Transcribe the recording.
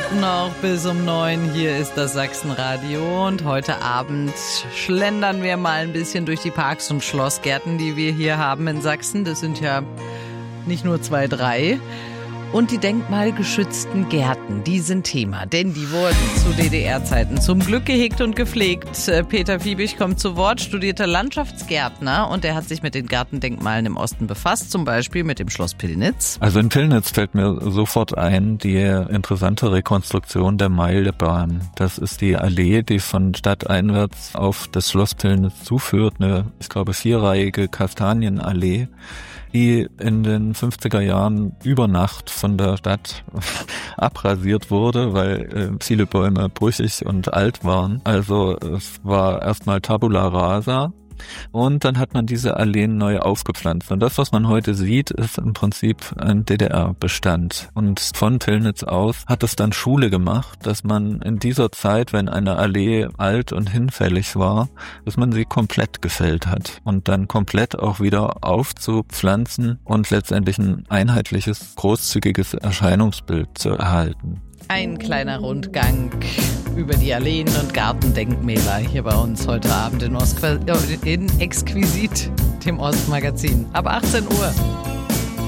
Noch bis um 9, hier ist das Sachsenradio und heute Abend schlendern wir mal ein bisschen durch die Parks und Schlossgärten, die wir hier haben in Sachsen. Das sind ja nicht nur 2, 3. Und die denkmalgeschützten Gärten, die sind Thema, denn die wurden zu DDR-Zeiten zum Glück gehegt und gepflegt. Peter Fiebig kommt zu Wort, studierter Landschaftsgärtner, und er hat sich mit den Gartendenkmalen im Osten befasst, zum Beispiel mit dem Schloss Pillnitz. Also in Pillnitz fällt mir sofort ein die interessante Rekonstruktion der Meilebahn. Das ist die Allee, die von stadteinwärts auf das Schloss Pillnitz zuführt, eine, ich glaube, 4-reihige Kastanienallee, die in den 50er Jahren über Nacht von der Stadt abrasiert wurde, weil viele Bäume brüchig und alt waren. Also es war erstmal Tabula rasa. Und dann hat man diese Alleen neu aufgepflanzt. Und das, was man heute sieht, ist im Prinzip ein DDR-Bestand. Und von Pillnitz aus hat es dann Schule gemacht, dass man in dieser Zeit, wenn eine Allee alt und hinfällig war, dass man sie komplett gefällt hat. Und dann komplett auch wieder aufzupflanzen und letztendlich ein einheitliches, großzügiges Erscheinungsbild zu erhalten. Ein kleiner Rundgang über die Alleen und Gartendenkmäler hier bei uns heute Abend in Exquisit, dem Ostmagazin. Ab 18 Uhr.